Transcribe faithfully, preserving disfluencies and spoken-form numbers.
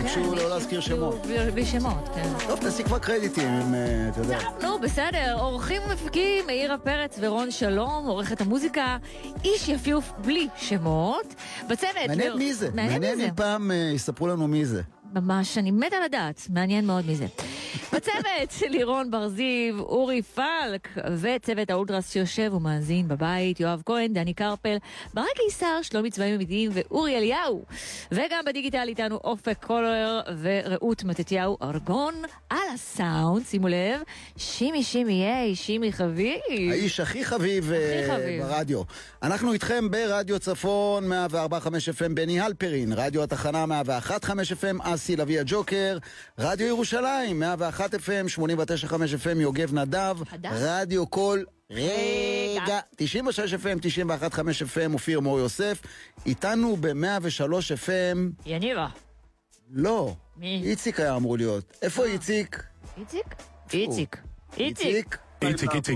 ביקשו לא להזכיר שמות. בלי שמות, כן. טוב, תעשי כבר קרדיטים, אם אתה יודע. נו, בסדר. עורכים ומפיקים, מאירה פרץ ורון שלום, עורכת המוזיקה, איש יפיוף בלי שמות. בצוות... מעניין מי זה. מעניין אם פעם יספרו לנו מי זה. ממש, אני מתה לדעת. מעניין מאוד מי זה. בצוות לירון ברזיב, אורי פלק, וצוות האולטרס שיושב ומאזין בבית, יואב כהן, דני קרפל, ברק קיסר, שלומי צבעים אמיתיים ואורי אליהו. וגם בדיגיטל איתנו אופק קולר ורעות מתתיהו ארגון על הסאונד, שימו לב, שימי שימי היי, שימי חביב. האיש הכי חביב, הכי חביב. ברדיו. אנחנו איתכם ברדיו צפון, מאה וארבע נקודה חמש אף אם בני הלפרין, רדיו התחנה מאה ואחת נקודה חמש אף אם אסי לוי הג'וקר, רדיו ירושלים מאה ואחת אף אם שמונים ותשע נקודה חמש אף אם יוגב נדב, רדיו כל רגע תשעים ושש אף אם תשעים ואחת נקודה חמש אף אם אופיר מור יוסף, איתנו ב-מאה ושלוש אף אם יניבה. לא, מי? איציק היה אמור להיות. איפה איציק? איציק? איציק. איציק? איציק, איציק.